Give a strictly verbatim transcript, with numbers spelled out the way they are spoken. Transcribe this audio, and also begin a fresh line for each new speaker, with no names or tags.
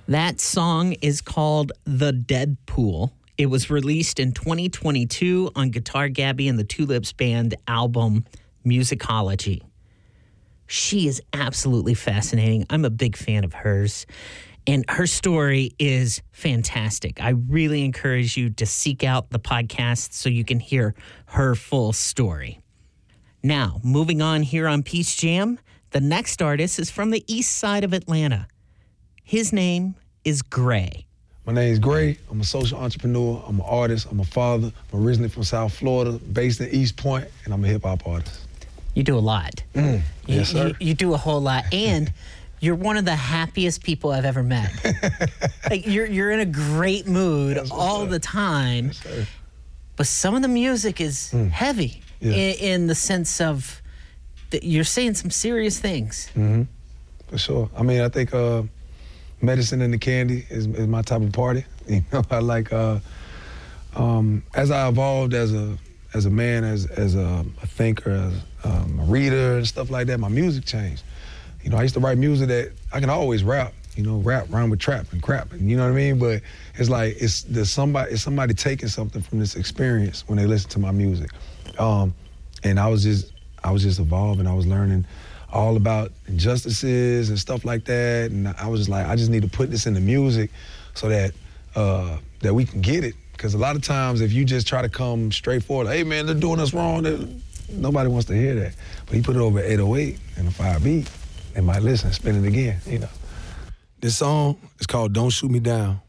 That song is called The Dead Pool. It was released in twenty twenty-two on Guitar Gabby and the Tulips Band album Musicology. She is absolutely fascinating. I'm a big fan of hers, and her story is fantastic. I really encourage you to seek out the podcast so you can hear her full story. Now, moving on here on Peace Jam, the next artist is from the east side of Atlanta. His name is Gray.
My name is Gray. I'm a social entrepreneur. I'm an artist. I'm a father. I'm originally from South Florida, based in East Point, and I'm a hip-hop artist.
You do a lot.
Mm,
you,
yes, sir.
You, you do a whole lot, and you're one of the happiest people I've ever met. Like you're you're in a great mood yes, all the time,
yes, sir.
But some of the music is mm. heavy
yeah.
in, in the sense of that you're saying some serious things.
Mm-hmm. For sure. I mean, I think uh, medicine and the candy is, is my type of party. You know, I like uh, um, as I evolved as a as a man, as as a, a thinker, as um, a reader and stuff like that, my music changed. You know, I used to write music that I can always rap. You know, rap rhyme with trap and crap, and you know what I mean. But it's like it's there's somebody it's somebody taking something from this experience when they listen to my music, um, and I was just I was just evolving. I was learning all about injustices and stuff like that, and I was just like, I just need to put this in the music so that uh, that we can get it. Because a lot of times, if you just try to come straight forward, like, hey man, they're doing us wrong, nobody wants to hear that. But he put it over eight oh eight and a five beat, they might listen, spin it again, you know. This song is called Don't Shoot Me Down.